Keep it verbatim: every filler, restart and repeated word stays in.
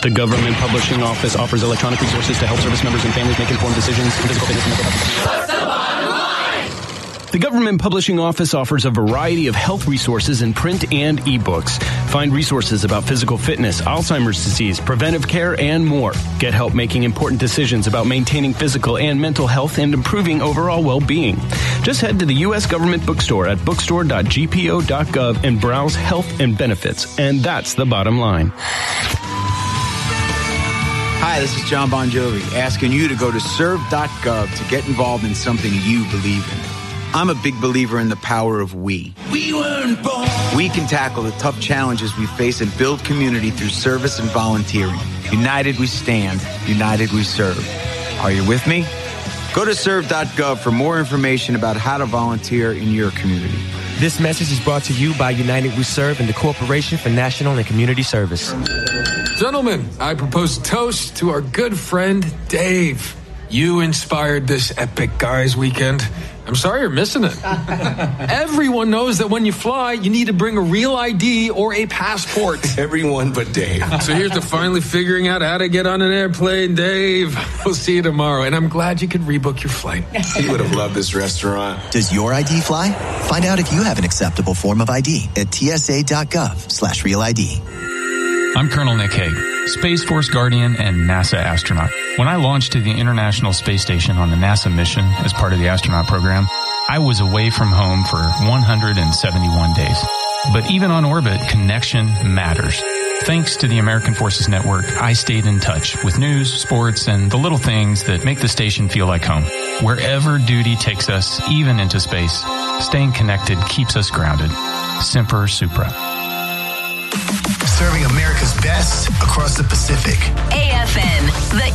The Government Publishing Office offers electronic resources to help service members and families make informed decisions in physical fitness and mental health. What's the bottom line? The Government Publishing Office offers a variety of health resources in print and ebooks. Find resources about physical fitness, Alzheimer's disease, preventive care, and more. Get help making important decisions about maintaining physical and mental health and improving overall well-being. Just head to the U S Government Bookstore at bookstore dot g p o dot gov and browse health and benefits. And that's the bottom line. Hi, this is John Bon Jovi, asking you to go to serve dot gov to get involved in something you believe in. I'm a big believer in the power of we. We weren't born. We can tackle the tough challenges we face and build community through service and volunteering. United we stand, united we serve. Are you with me? Go to serve dot gov for more information about how to volunteer in your community. This message is brought to you by United We Serve and the Corporation for National and Community Service. Gentlemen, I propose a toast to our good friend, Dave. You inspired this epic guys weekend. I'm sorry you're missing it. Everyone knows that when you fly, you need to bring a real I D or a passport. Everyone but Dave. So here's to finally figuring out how to get on an airplane, Dave. We'll see you tomorrow, and I'm glad you could rebook your flight. He would have loved this restaurant. Does your I D fly? Find out if you have an acceptable form of I D at T S A dot gov slash real I D. I'm Colonel Nick Hague, Space Force Guardian and NASA astronaut. When I launched to the International Space Station on the NASA mission as part of the astronaut program, I was away from home for one hundred seventy-one days. But even on orbit, connection matters. Thanks to the American Forces Network, I stayed in touch with news, sports, and the little things that make the station feel like home. Wherever duty takes us, even into space, staying connected keeps us grounded. Semper Supra. Serving America's best across the Pacific. A F N, the